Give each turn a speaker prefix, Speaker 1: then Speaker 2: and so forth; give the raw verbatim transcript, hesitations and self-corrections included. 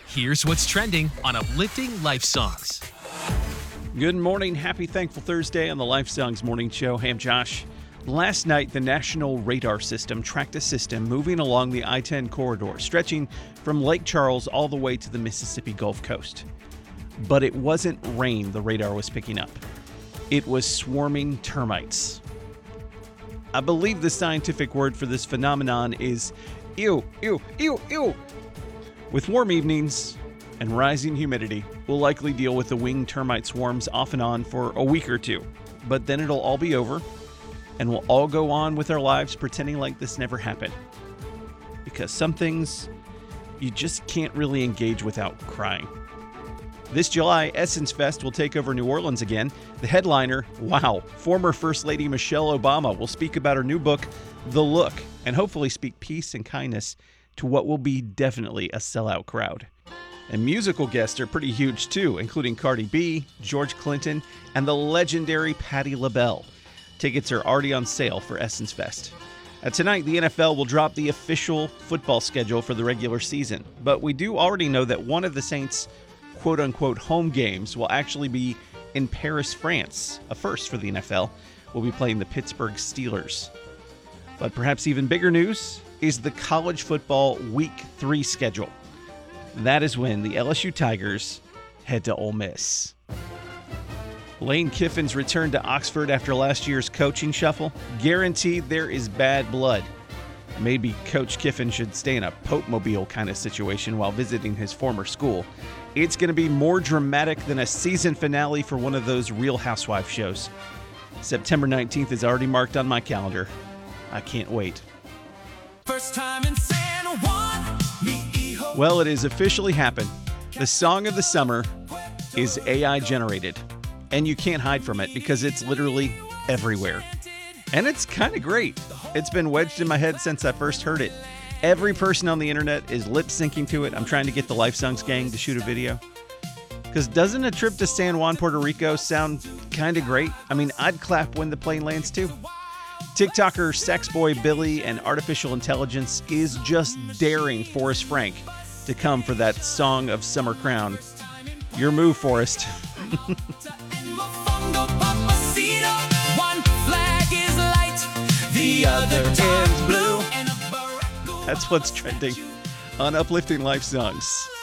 Speaker 1: Here's what's trending on Uplifting Life Songs.
Speaker 2: Good morning. Happy Thankful Thursday on the Life Songs Morning Show. Hey, I'm Josh. Last night, the National Radar System tracked a system moving along the I ten corridor, stretching from Lake Charles all the way to the Mississippi Gulf Coast. But it wasn't rain the radar was picking up. It was swarming termites. I believe the scientific word for this phenomenon is ew, ew, ew, ew. With warm evenings and rising humidity, we'll likely deal with the winged termite swarms off and on for a week or two. But then it'll all be over, and we'll all go on with our lives pretending like this never happened. Because some things you just can't really engage without crying. This July, Essence Fest will take over New Orleans again. The headliner, wow, former First Lady Michelle Obama will speak about her new book, The Look, and hopefully speak peace and kindness to what will be definitely a sellout crowd. And musical guests are pretty huge too, including Cardi B, George Clinton, and the legendary Patti LaBelle. Tickets are already on sale for Essence Fest. Uh, tonight, the N F L will drop the official football schedule for the regular season, but we do already know that one of the Saints' quote-unquote home games will actually be in Paris, France, a first for the N F L. We'll be playing the Pittsburgh Steelers. But perhaps even bigger news is the college football Week three schedule. That is when the L S U Tigers head to Ole Miss. Lane Kiffin's return to Oxford after last year's coaching shuffle. Guaranteed there is bad blood. Maybe Coach Kiffin should stay in a Pope-mobile kind of situation while visiting his former school. It's going to be more dramatic than a season finale for one of those Real Housewives shows. September nineteenth is already marked on my calendar. I can't wait.
Speaker 3: First time in San Juan, me-e-ho.
Speaker 2: Well, it has officially happened. The song of the summer is A I generated. And you can't hide from it because it's literally everywhere. And it's kind of great. It's been wedged in my head since I first heard it. Every person on the internet is lip syncing to it. I'm trying to get the Life Songs gang to shoot a video. Because doesn't a trip to San Juan, Puerto Rico sound kind of great? I mean, I'd clap when the plane lands too. TikToker Sexboy Billy and artificial intelligence is just daring Forrest Frank to come for that Song of Summer crown. Your move, Forrest.
Speaker 3: The other is blue.
Speaker 2: That's what's trending on Uplifting Life Songs.